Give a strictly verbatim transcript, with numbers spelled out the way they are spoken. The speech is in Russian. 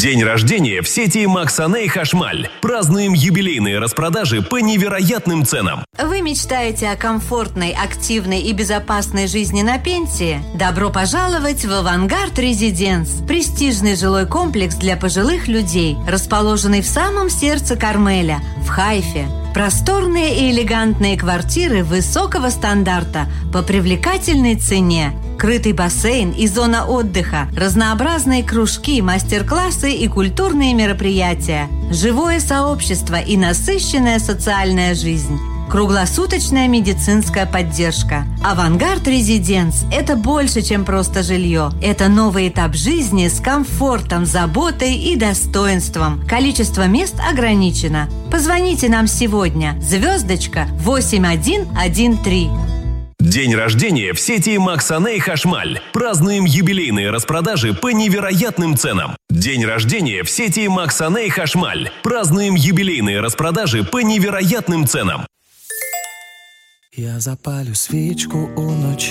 День рождения в сети Максаней Хашмаль. Празднуем юбилейные распродажи по невероятным ценам. Вы мечтаете о комфортной, активной и безопасной жизни на пенсии? Добро пожаловать в Авангард Резиденс. Престижный жилой комплекс для пожилых людей, расположенный в самом сердце Кармеля, в Хайфе. Просторные и элегантные квартиры высокого стандарта по привлекательной цене. Крытый бассейн и зона отдыха, разнообразные кружки, мастер-классы и культурные мероприятия, живое сообщество и насыщенная социальная жизнь. Круглосуточная медицинская поддержка. Авангард Резиденс – это больше, чем просто жилье. Это новый этап жизни с комфортом, заботой и достоинством. Количество мест ограничено. Позвоните нам сегодня. Звездочка восемь один один три. День рождения в сети Максаней Хашмаль. Празднуем юбилейные распродажи по невероятным ценам. День рождения в сети Максаней Хашмаль. Празднуем юбилейные распродажи по невероятным ценам. Я запалю свечку у ночи.